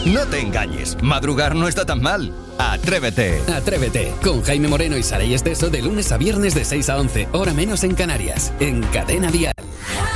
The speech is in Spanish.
No te engañes, madrugar no está tan mal. Atrévete. Atrévete, con Jaime Moreno y Saray Esteso de lunes a viernes de 6 a 11, hora menos en Canarias, en Cadena Dial.